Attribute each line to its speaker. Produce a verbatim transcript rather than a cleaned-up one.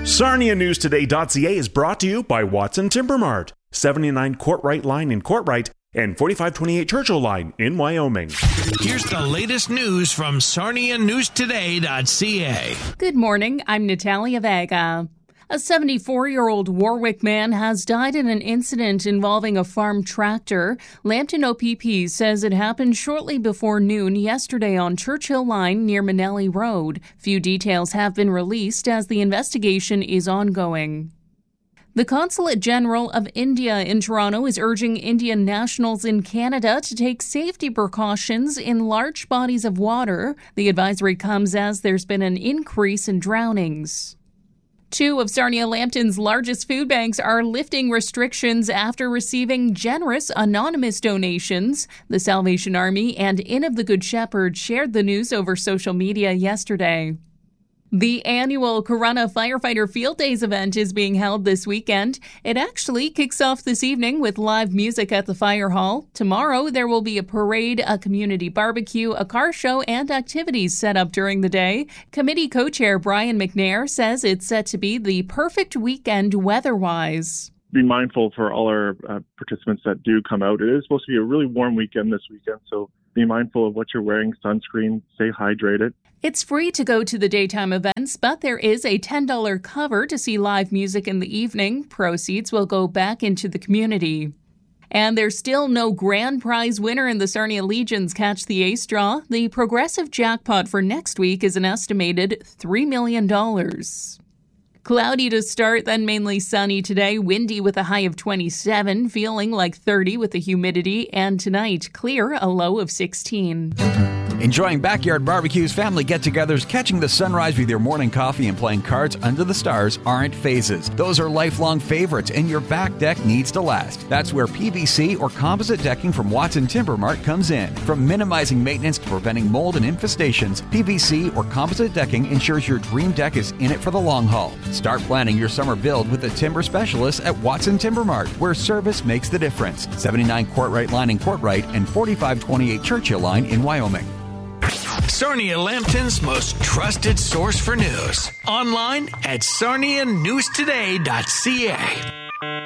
Speaker 1: Sarnia News Today dot C A is brought to you by Watson Timber Mart, seventy-nine Courtright Line in Courtright and forty-five twenty-eight Churchill Line in Wyoming.
Speaker 2: Here's the latest news from Sarnia News Today dot C A.
Speaker 3: Good morning, I'm Natalia Vega. A seventy-four-year-old Warwick man has died in an incident involving a farm tractor. Lambton O P P says it happened shortly before noon yesterday on Churchill Line near Manelli Road. Few details have been released as the investigation is ongoing. The Consulate General of India in Toronto is urging Indian nationals in Canada to take safety precautions in large bodies of water. The advisory comes as there's been an increase in drownings. Two of Sarnia Lambton's largest food banks are lifting restrictions after receiving generous anonymous donations. The Salvation Army and Inn of the Good Shepherd shared the news over social media yesterday. The annual Corunna Firefighter Field Days event is being held this weekend. It actually kicks off this evening with live music at the fire hall. Tomorrow, there will be a parade, a community barbecue, a car show, and activities set up during the day. Committee co-chair Brian McNair says it's set to be the perfect weekend weather-wise.
Speaker 4: Be mindful for all our uh, participants that do come out. It is supposed to be a really warm weekend this weekend, so be mindful of what you're wearing, sunscreen, stay hydrated.
Speaker 3: It's free to go to the daytime events, but there is a ten dollars cover to see live music in the evening. Proceeds will go back into the community. And there's still no grand prize winner in the Sarnia Legion's Catch the Ace draw. The progressive jackpot for next week is an estimated three million dollars. Cloudy to start, then mainly sunny today. Windy with a high of twenty-seven, feeling like thirty with the humidity. And tonight, clear, a low of sixteen.
Speaker 5: Enjoying backyard barbecues, family get-togethers, catching the sunrise with your morning coffee, and playing cards under the stars aren't phases. Those are lifelong favorites, and your back deck needs to last. That's where P V C or composite decking from Watson Timber Mart comes in. From minimizing maintenance to preventing mold and infestations, P V C or composite decking ensures your dream deck is in it for the long haul. Start planning your summer build with the timber specialists at Watson Timber Mart, where service makes the difference. seventy-nine Courtright Line in Courtright and forty-five twenty-eight Churchill Line in Wyoming.
Speaker 2: Sarnia Lambton's most trusted source for news. Online at Sarnia News Today dot C A.